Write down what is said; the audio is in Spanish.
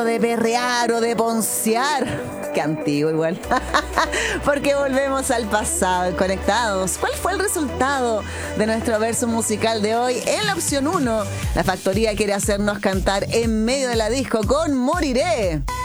De berrear o de poncear. Qué antiguo igual. Porque volvemos al pasado, conectados. ¿Cuál fue el resultado de nuestro verso musical de hoy? En la opción 1, la factoría quiere hacernos cantar en medio de la disco con Moriré.